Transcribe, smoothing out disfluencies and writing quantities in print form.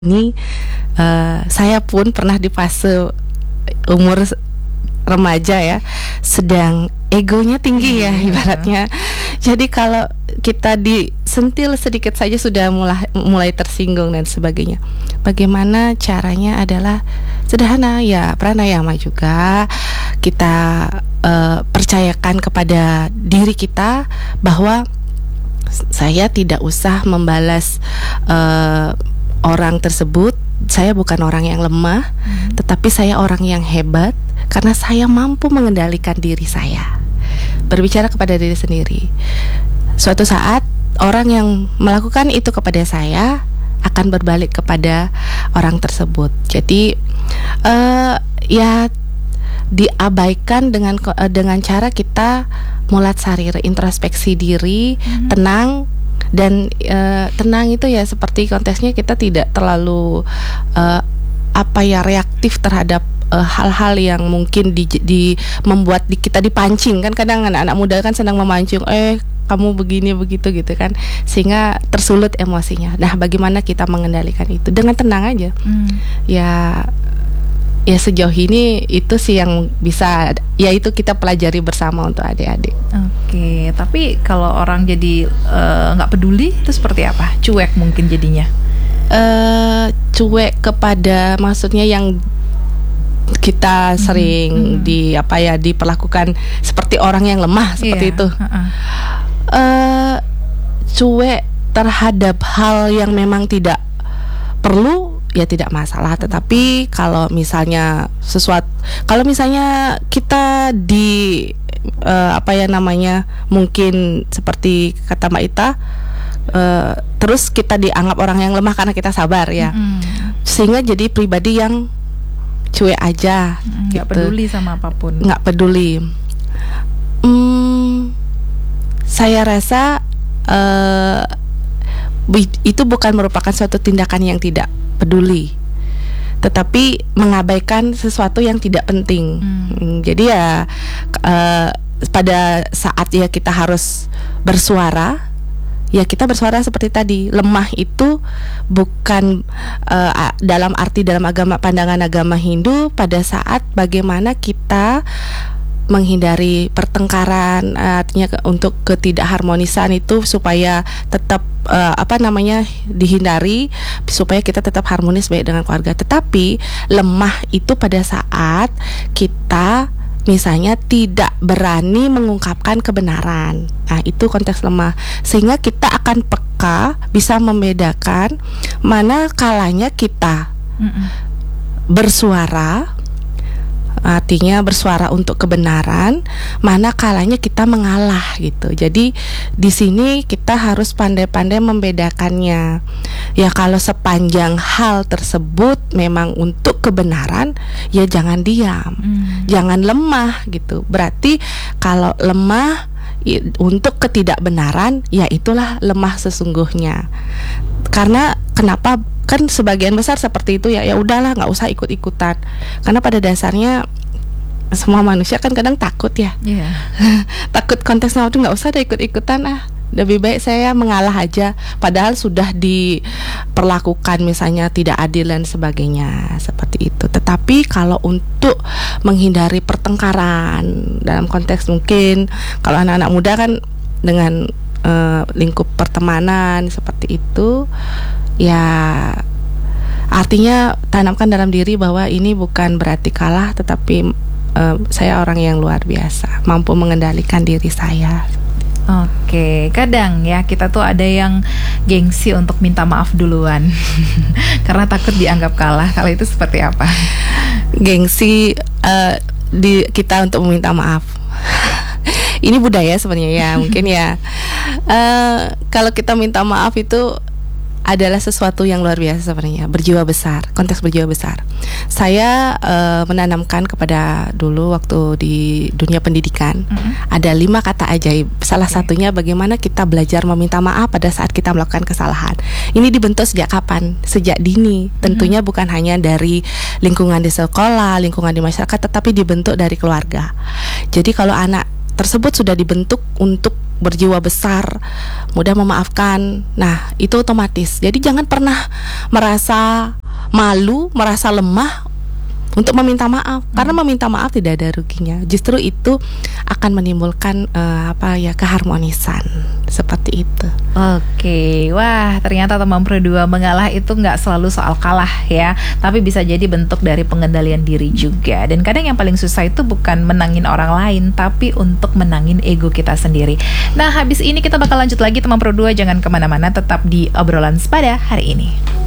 ini saya pun pernah di fase umur remaja ya, sedang egonya tinggi ya ibaratnya. Jadi kalau kita disentil sedikit saja sudah mulai tersinggung dan sebagainya. Bagaimana caranya adalah sederhana ya, pranayama juga. Kita percayakan kepada diri kita bahwa saya tidak usah membalas orang tersebut. Saya bukan orang yang lemah, tetapi saya orang yang hebat karena saya mampu mengendalikan diri saya. Berbicara kepada diri sendiri. Suatu saat orang yang melakukan itu kepada saya akan berbalik kepada orang tersebut. Jadi ya diabaikan dengan cara kita mulasari, introspeksi diri, tenang. Dan tenang itu ya seperti konteksnya kita tidak terlalu reaktif terhadap hal-hal yang mungkin membuat kita dipancing kan. Kadang anak-anak muda kan senang memancing, kamu begini begitu gitu kan, sehingga tersulut emosinya. Nah, bagaimana kita mengendalikan itu dengan tenang aja? Ya sejauh ini itu sih yang bisa, ya itu kita pelajari bersama untuk adik-adik. Oke, tapi kalau orang jadi nggak peduli itu seperti apa? Cuek mungkin jadinya? Cuek kepada, maksudnya yang kita sering diperlakukan seperti orang yang lemah seperti itu. Cuek terhadap hal yang memang tidak perlu, ya tidak masalah. Tetapi kalau misalnya kita mungkin seperti kata Mbak Ita, terus kita dianggap orang yang lemah karena kita sabar ya, sehingga jadi pribadi yang cuek aja, nggak peduli sama apapun, nggak peduli. Saya rasa itu bukan merupakan suatu tindakan yang tidak peduli, tetapi mengabaikan sesuatu yang tidak penting. Jadi ya pada saat ya kita harus bersuara, ya kita bersuara seperti tadi. Lemah itu bukan dalam pandangan agama Hindu, pada saat bagaimana kita menghindari pertengkaran, artinya untuk ketidakharmonisan itu supaya tetap dihindari, supaya kita tetap harmonis baik dengan keluarga. Tetapi lemah itu pada saat kita misalnya tidak berani mengungkapkan kebenaran. Nah, itu konteks lemah. Sehingga kita akan peka, bisa membedakan mana kalanya kita bersuara, artinya bersuara untuk kebenaran, mana kalanya kita mengalah gitu. Jadi di sini kita harus pandai-pandai membedakannya. Ya kalau sepanjang hal tersebut memang untuk kebenaran, ya jangan diam, jangan lemah gitu. Berarti kalau lemah untuk ketidakbenaran, ya itulah lemah sesungguhnya. Karena kenapa? Kan sebagian besar seperti itu ya udahlah, nggak usah ikut-ikutan. Karena pada dasarnya semua manusia kan kadang takut ya, takut konteksnya itu, nggak usah ada ikut-ikutan, lebih baik saya mengalah aja. Padahal sudah diperlakukan misalnya tidak adil dan sebagainya seperti itu. Tetapi kalau untuk menghindari pertengkaran dalam konteks, mungkin kalau anak-anak muda kan dengan lingkup pertemanan seperti itu, ya artinya tanamkan dalam diri bahwa ini bukan berarti kalah, tetapi saya orang yang luar biasa, mampu mengendalikan diri saya. Oke, kadang ya kita tuh ada yang gengsi untuk minta maaf duluan karena takut dianggap kalah. Kalau itu seperti apa? Gengsi kita untuk meminta maaf. Ini budaya sebenarnya ya, mungkin ya. Kalau kita minta maaf itu adalah sesuatu yang luar biasa sebenarnya, berjiwa besar, konteks berjiwa besar. Saya menanamkan kepada dulu waktu di dunia pendidikan, ada 5 kata ajaib. Salah satunya bagaimana kita belajar meminta maaf pada saat kita melakukan kesalahan. Ini dibentuk sejak kapan? Sejak dini. Tentunya bukan hanya dari lingkungan di sekolah, lingkungan di masyarakat, tetapi dibentuk dari keluarga. Jadi kalau anak tersebut sudah dibentuk untuk berjiwa besar, mudah memaafkan. Nah, itu otomatis. Jadi jangan pernah merasa malu, merasa lemah untuk meminta maaf, karena meminta maaf tidak ada ruginya. Justru itu akan menimbulkan keharmonisan seperti itu. Oke, wah ternyata teman Pro 2 mengalah itu nggak selalu soal kalah ya, tapi bisa jadi bentuk dari pengendalian diri juga. Dan kadang yang paling susah itu bukan menangin orang lain, tapi untuk menangin ego kita sendiri. Nah, habis ini kita bakal lanjut lagi teman Pro 2, jangan kemana-mana, tetap di obrolan sepada hari ini.